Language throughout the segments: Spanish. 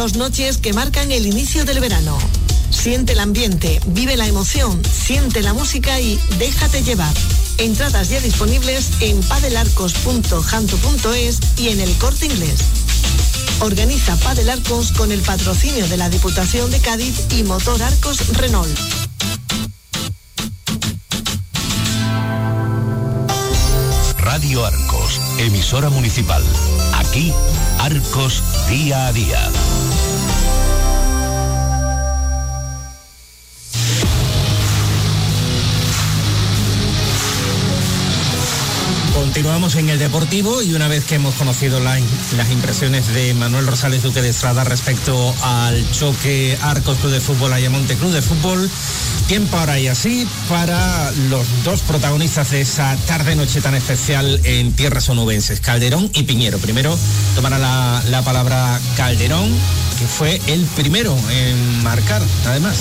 2 noches que marcan el inicio del verano. Siente el ambiente, vive la emoción, siente la música y déjate llevar. Entradas ya disponibles en padelarcos.janto.es y en El Corte Inglés. Organiza Padel Arcos con el patrocinio de la Diputación de Cádiz y Motor Arcos Renault. Radio Arcos, emisora municipal. Aquí, Arcos día a día. Continuamos en el Deportivo y una vez que hemos conocido las impresiones de Manuel Rosales Duque de Estrada respecto al choque Arcos Club de Fútbol Ayamonte Club de Fútbol, tiempo ahora y así para los dos protagonistas de esa tarde-noche tan especial en tierras onubenses, Calderón y Piñero. Primero tomará la palabra Calderón, que fue el primero en marcar, además.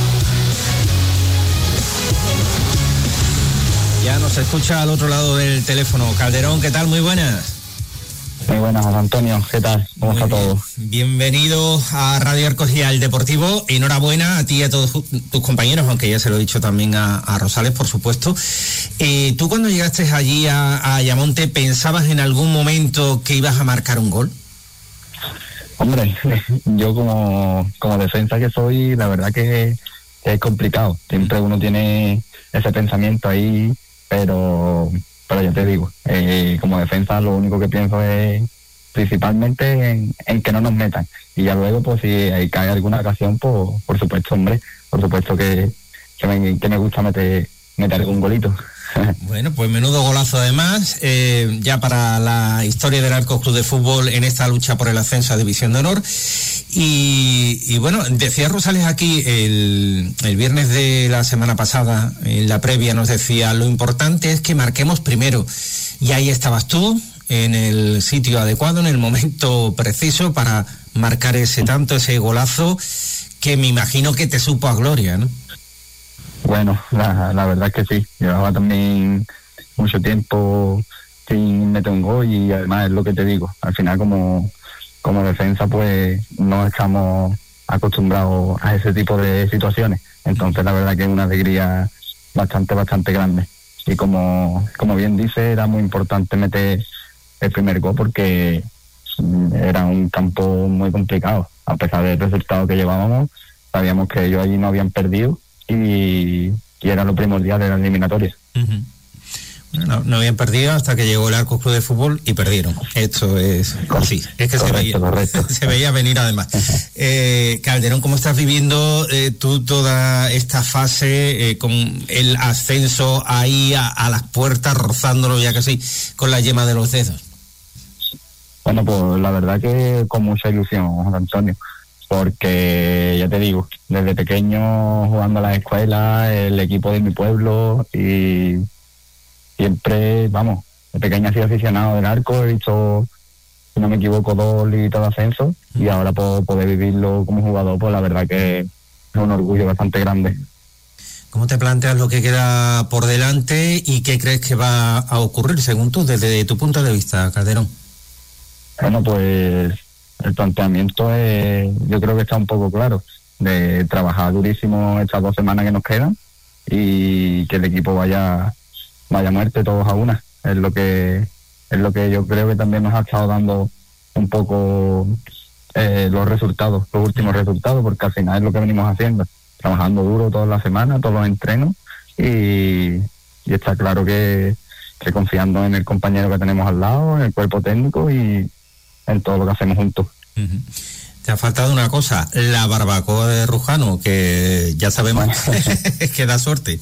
Ya nos escucha al otro lado del teléfono. Calderón, ¿qué tal? Muy buenas. Muy buenas, José Antonio. ¿Qué tal? ¿Cómo está todo? Bienvenido a Radio Arcos y al Deportivo. Enhorabuena a ti y a todos tus compañeros, aunque ya se lo he dicho también a Rosales, por supuesto. ¿Tú cuando llegaste allí a Ayamonte pensabas en algún momento que ibas a marcar un gol? Hombre, yo como defensa que soy, la verdad que es complicado. Siempre uno tiene ese pensamiento ahí, pero ya te digo, como defensa lo único que pienso es principalmente en que no nos metan, y ya luego pues si cae alguna ocasión, pues por supuesto, hombre, por supuesto que me gusta meter algún golito. Bueno, pues menudo golazo además, ya para la historia del Arcos Club de Fútbol en esta lucha por el ascenso a División de Honor. Y bueno, decía Rosales aquí el viernes de la semana pasada, en la previa nos decía, lo importante es que marquemos primero, y ahí estabas tú en el sitio adecuado, en el momento preciso para marcar ese tanto, ese golazo que me imagino que te supo a gloria, ¿no? Bueno, la verdad es que sí, llevaba también mucho tiempo sin meter un gol, y además es lo que te digo, al final como defensa pues no estamos acostumbrados a ese tipo de situaciones, entonces la verdad que es una alegría bastante grande, y como bien dice, era muy importante meter el primer gol porque era un campo muy complicado, a pesar del resultado que llevábamos, sabíamos que ellos allí no habían perdido y era lo primordial de la eliminatoria. Uh-huh. Bueno, no habían perdido hasta que llegó el Arcos Club de Fútbol y perdieron. Esto es así, es que correcto. Se veía venir además. Calderón, ¿cómo estás viviendo tú toda esta fase con el ascenso ahí a las puertas, rozándolo ya casi con la yema de los dedos? Bueno, pues la verdad que con mucha ilusión, José Antonio, porque ya te digo, desde pequeño jugando a las escuelas, el equipo de mi pueblo, y siempre, vamos, de pequeño he sido aficionado del Arco, he visto, si no me equivoco, 2 liguitas de ascenso, y ahora poder vivirlo como jugador, pues la verdad que es un orgullo bastante grande. ¿Cómo te planteas lo que queda por delante y qué crees que va a ocurrir, según tú, desde tu punto de vista, Calderón? Bueno, pues el planteamiento yo creo que está un poco claro, de trabajar durísimo estas 2 semanas que nos quedan y que el equipo vaya a muerte todos a una. Es lo que yo creo que también nos ha estado dando un poco los últimos resultados, porque al final es lo que venimos haciendo, trabajando duro toda la semana, todos los entrenos, y está claro que confiando en el compañero que tenemos al lado, en el cuerpo técnico y en todo lo que hacemos juntos. Uh-huh. Te ha faltado una cosa, la barbacoa de Rujano, que ya sabemos que da suerte.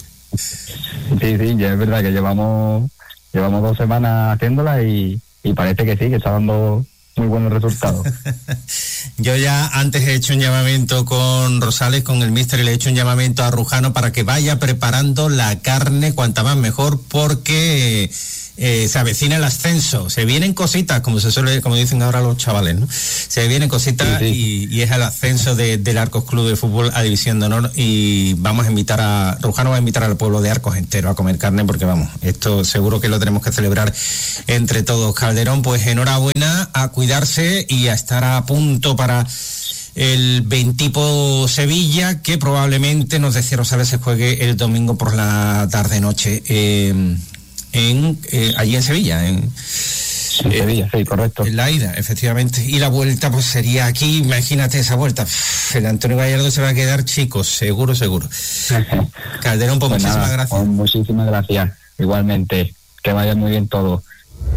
Sí, ya es verdad que llevamos 2 semanas haciéndola y parece que sí, que está dando muy buenos resultados. Yo ya antes he hecho un llamamiento con Rosales, con el míster, y le he hecho un llamamiento a Rujano para que vaya preparando la carne cuanta más mejor, porque se avecina el ascenso, se vienen cositas, como dicen ahora los chavales, ¿no? Se vienen cositas, sí. Y es el ascenso del Arcos Club de Fútbol a División de Honor, y Rujano va a invitar al pueblo de Arcos entero a comer carne, porque vamos, esto seguro que lo tenemos que celebrar entre todos. Calderón, pues enhorabuena, a cuidarse y a estar a punto para el Bentipo Sevilla, que probablemente, nos decía Rosales, se juegue el domingo por la tarde-noche allí en Sevilla, en Sevilla, sí, correcto. En la ida, efectivamente. Y la vuelta, pues sería aquí, imagínate esa vuelta. El Antonio Gallardo se va a quedar chico, seguro. Calderón, pues muchísimas gracias. Muchísimas gracias. Igualmente, que vaya muy bien todo.